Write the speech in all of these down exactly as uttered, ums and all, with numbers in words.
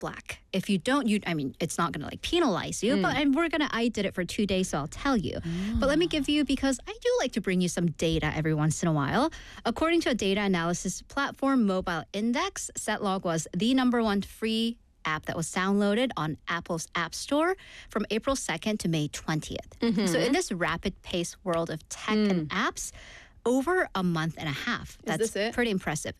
black. If you don't, you I mean, it's not going to like penalize you, mm. but and we're going to, I did it for two days, so I'll tell you. Oh. But let me give you, because I do like to bring you some data every once in a while. According to a data analysis platform, Mobile Index, Setlog was the number one free app that was downloaded on Apple's App Store from April second to May twentieth. Mm-hmm. So in this rapid-paced world of tech mm. and apps, over a month and a half. That's is this it? pretty impressive.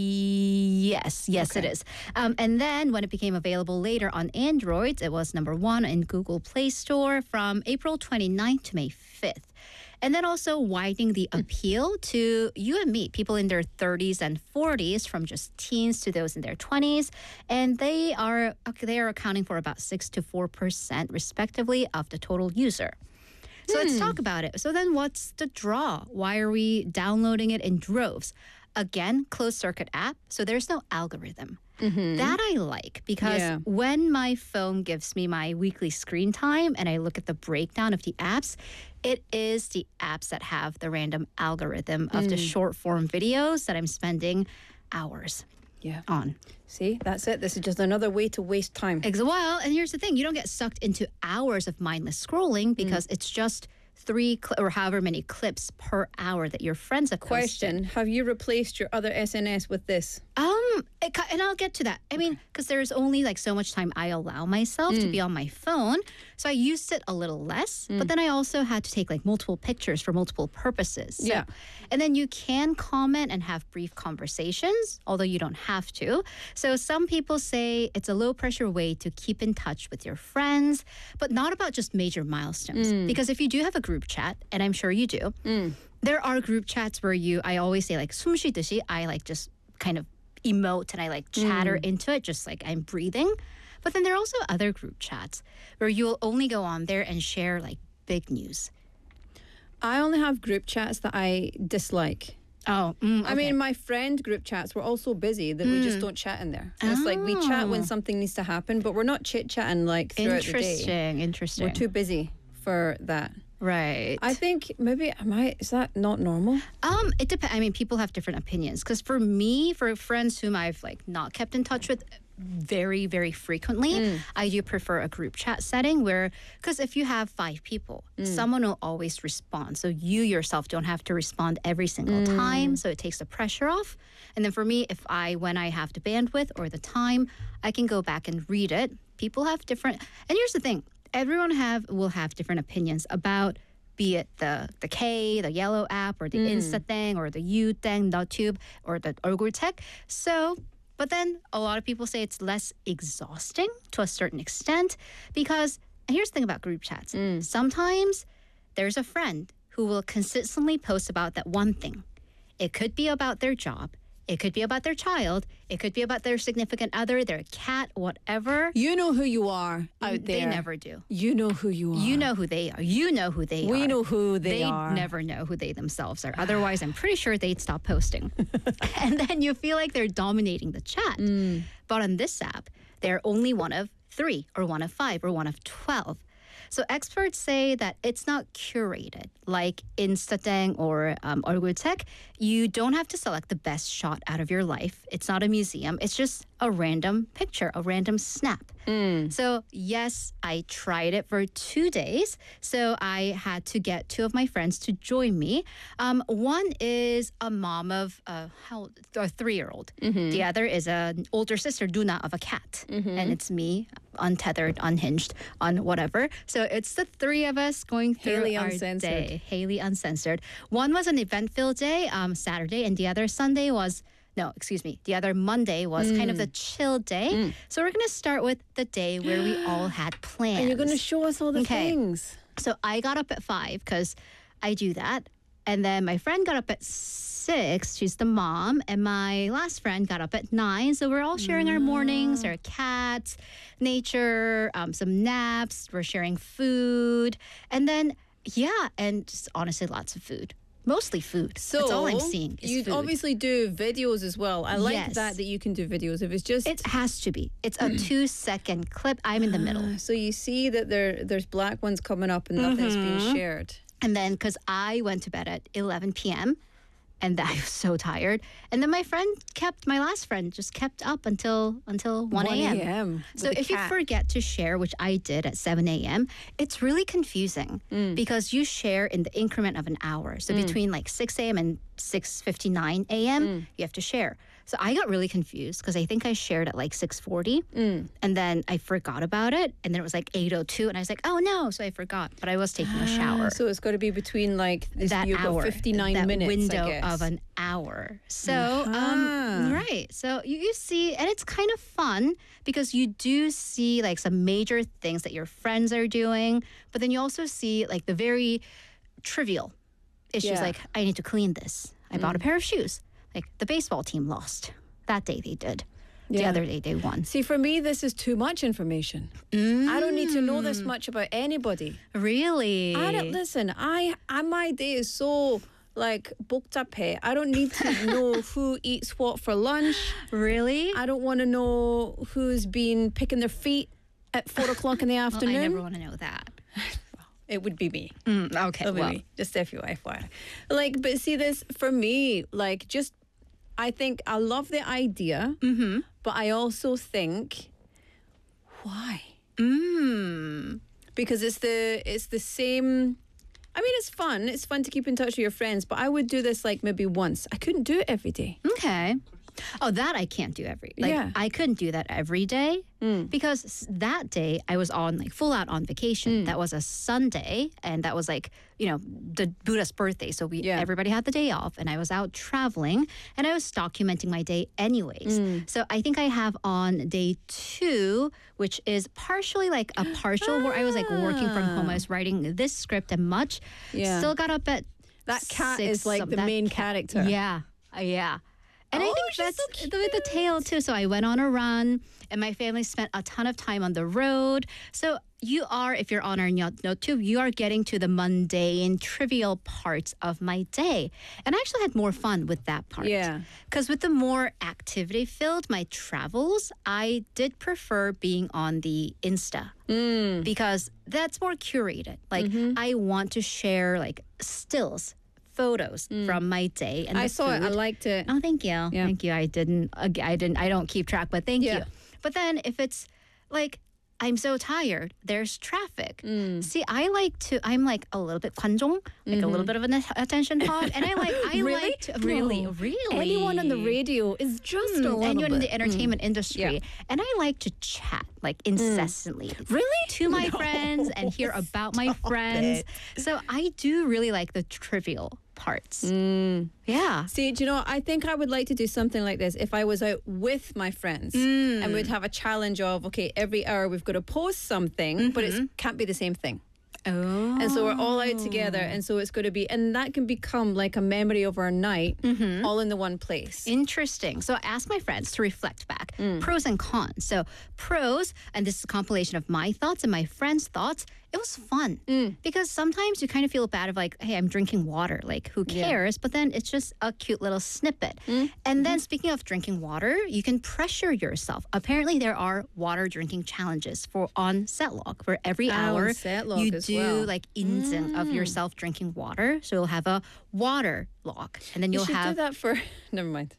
Yes, yes, okay. It is. Um, and then when it became available later on Android, it was number one in Google Play Store from April twenty-ninth to May fifth. And then also widening the appeal to you and me, people in their thirties and forties, from just teens to those in their twenties. And they are they are accounting for about six to four percent respectively of the total user. So hmm. let's talk about it. So then what's the draw? Why are we downloading it in droves? Again, closed circuit app, so there's no algorithm. Mm-hmm. That I like, because yeah. when my phone gives me my weekly screen time and I look at the breakdown of the apps, it is the apps that have the random algorithm of mm. the short form videos that I'm spending hours yeah. on. See, that's it. This is just another way to waste time. Well, and here's the thing. You don't get sucked into hours of mindless scrolling because mm. it's just three cl- or however many clips per hour that your friends have posted. Question, have you replaced your other S N S with this? Um, it, and I'll get to that. I mean, because there's only like so much time I allow myself mm. to be on my phone. So I used it a little less, mm. but then I also had to take like multiple pictures for multiple purposes. So, yeah. And then you can comment and have brief conversations, although you don't have to. So some people say it's a low pressure way to keep in touch with your friends, but not about just major milestones. Mm. Because if you do have a group chat, and I'm sure you do, mm. there are group chats where you, I always say like, 숨 쉬듯이, I like just kind of emote and I like chatter mm. into it, just like I'm breathing. But then there are also other group chats where you'll only go on there and share like big news. I only have group chats that I dislike. Oh, mm, okay. I mean, my friend group chats, we're all so busy that mm. we just don't chat in there. Oh. It's like we chat when something needs to happen, but we're not chit-chatting like throughout the day. Interesting, interesting. We're too busy for that. Right. I think maybe, am I, is that not normal? Um, it depends. I mean, people have different opinions. Because for me, for friends whom I've like not kept in touch with very, very frequently, mm. I do prefer a group chat setting where, because if you have five people, mm. someone will always respond. So you yourself don't have to respond every single mm. time. So it takes the pressure off. And then for me, if I, when I have the bandwidth or the time, I can go back and read it. People have different, and here's the thing. Everyone have will have different opinions about, be it the the K, the Yellow app, or the mm. Insta thing, or the U thing, the Tube, or the 얼굴 tech. So, but then a lot of people say it's less exhausting to a certain extent because, and here's the thing about group chats. Mm. Sometimes there's a friend who will consistently post about that one thing. It could be about their job. It could be about their child. It could be about their significant other, their cat, whatever. You know who you are out there. They never do. You know who you are. You know who they are. You know who they we are. We know who they, they are. They never know who they themselves are. Otherwise, I'm pretty sure they'd stop posting. And then you feel like they're dominating the chat. Mm. But on this app, they're only one of three or one of five or one of twelve. So experts say that it's not curated like Instadang or um, 얼굴 tech. You don't have to select the best shot out of your life. It's not a museum. It's just a random picture, a random snap. Mm. So yes, I tried it for two days. So I had to get two of my friends to join me. Um, one is a mom of uh, how a three-year-old. Mm-hmm. The other is an older sister, Duna, of a cat. Mm-hmm. And it's me, untethered, unhinged, on whatever. So it's the three of us going through Haley our uncensored. day. Haley uncensored. One was an event-filled day, um, Saturday, and the other Sunday was No, excuse me. The other Monday was mm. kind of the chill day. Mm. So we're going to start with the day where we all had plans. And you're going to show us all the okay. things. So I got up at five because I do that. And then my friend got up at six. She's the mom. And my last friend got up at nine. So we're all sharing mm. our mornings, our cats, nature, um, some naps. We're sharing food. And then, yeah, and just honestly, lots of food. Mostly food. So that's all I'm seeing is you food. obviously do videos as well. I like yes. that that you can do videos. If it's just it has to be. It's a two second clip. I'm in the middle. So you see that there there's black ones coming up and nothing's mm-hmm. being shared. And then because I went to bed at eleven p.m. and I was so tired. And then my friend kept, my last friend just kept up until until one a.m. So if you forget to share, which I did at seven a.m., it's really confusing mm. because you share in the increment of an hour. So mm. between like six a.m. and six fifty-nine a.m., mm. you have to share. So I got really confused because I think I shared at like six forty mm. and then I forgot about it. And then it was like eight oh two and I was like, oh no. So I forgot, but I was taking a shower. So it's got to be between like this, that hour, fifty-nine that minutes, window I guess. of an hour. So, uh-huh. um, right. So you, you see, and it's kind of fun because you do see like some major things that your friends are doing, but then you also see like the very trivial issues yeah. like, I need to clean this. I mm. bought a pair of shoes. Like the baseball team lost. That day they did. The yeah. other day they won. See, for me, this is too much information. Mm. I don't need to know this much about anybody. Really? I don't, listen, I, I my day is so like booked up here. I don't need to know who eats what for lunch. Really? I don't want to know who's been picking their feet at four o'clock in the afternoon. Well, I never want to know that. It would be me. Mm, okay, well. me. Just F Y I. Like, but see this, for me, like, just, I think I love the idea, mm-hmm. but I also think, why? Mm. Because it's the, it's the same, I mean, it's fun. It's fun to keep in touch with your friends, but I would do this like maybe once. I couldn't do it every day. Okay. Oh, that I can't do every like yeah. I couldn't do that every day mm. because that day I was on like full out on vacation. Mm. That was a Sunday and that was like, you know, the Buddha's birthday. So we yeah. everybody had the day off and I was out traveling and I was documenting my day anyways. Mm. So I think I have on day two, which is partially like a partial ah. where I was like working from home. I was writing this script and much. Yeah. Still got up at that cat six, is like the main cat, character. Yeah. Uh, yeah. And oh, I think that's so the, the tale too. So I went on a run and my family spent a ton of time on the road. So you are, if you're on our note too, you are getting to the mundane, trivial parts of my day. And I actually had more fun with that part. Yeah. Because with the more activity filled, my travels, I did prefer being on the Insta. Mm. Because that's more curated. Like mm-hmm. I want to share like stills. Photos mm. from my day and I the saw food. it. I liked it. Oh, thank you. Yeah. Thank you. I didn't. I didn't. I don't keep track, but thank yeah. you. But then if it's like I'm so tired, there's traffic. Mm. See, I like to. I'm like a little bit 관종, like mm-hmm. a little bit of an attention hog, and I like. I really? like to really, no. really. Anyone on the radio is just mm. a little and you're bit. in the entertainment mm. industry, yeah. and I like to chat like incessantly. Mm. Really? To my no. friends and hear about my Stop friends. It. So I do really like the trivial parts. Mm. Yeah. See, do you know, I think I would like to do something like this if I was out with my friends mm. and we'd have a challenge of, okay, every hour we've got to post something, mm-hmm. but it can't be the same thing. Oh. And so we're all out together, and so it's going to be, and that can become like a memory of our night, mm-hmm. all in the one place. Interesting. So I asked my friends to reflect back mm. pros and cons. So pros, and this is a compilation of my thoughts and my friends' thoughts. It was fun mm. because sometimes you kind of feel bad of like, hey, I'm drinking water. Like, who cares? Yeah. But then it's just a cute little snippet. Mm. And mm-hmm. then speaking of drinking water, you can pressure yourself. Apparently, there are water drinking challenges for on Setlog, where every oh, hour you do well. like inzeng mm. of yourself drinking water. So you'll have a water log, and then you'll you should have do that for. Never mind.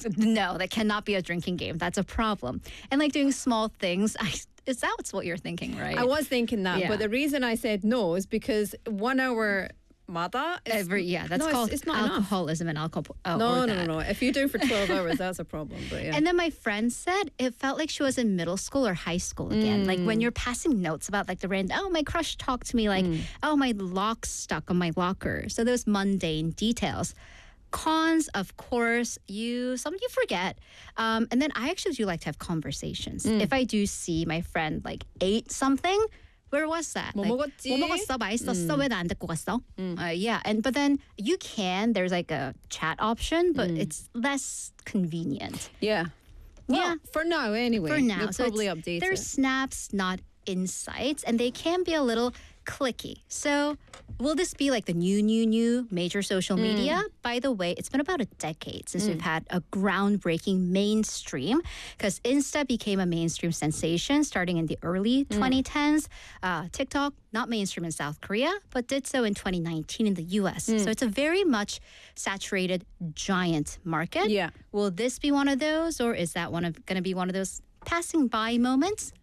No, that cannot be a drinking game. That's a problem. And like doing small things, I. Is that what you're thinking, right? I was thinking that, yeah. but the reason I said no is because one hour mada is... Every, yeah, that's no, called it's, it's not alcoholism and alcohol. Oh, no, or no, that. no, no. If you're doing for twelve hours, that's a problem. But yeah. And then my friend said it felt like she was in middle school or high school again. Mm. Like when you're passing notes about like the random, oh, my crush talked to me, like, mm. oh, my lock's stuck on my locker. So those mundane details. Cons, of course, you some you forget. Um, and then I actually do like to have conversations. Mm. If I do see my friend like ate something, where was that? 뭐 like, 먹었지? 뭐 먹었어? 맛있었어? 왜 나 안 듣고 갔어? Mm. Uh, yeah, and but then you can. There's like a chat option, but mm. it's less convenient. Yeah. Well, yeah. For now, anyway. For now, they'll so probably update They're it. snaps, not insights, and they can be a little clicky. So will this be like the new, new, new major social media? By the way, it's been about a decade since we've had a groundbreaking mainstream, because Insta became a mainstream sensation starting in the early twenty tens. Uh, TikTok, not mainstream in South Korea, but did so in twenty nineteen in the U S. So it's a very much saturated giant market. Yeah. Will this be one of those, or is that one of going to be one of those passing by moments?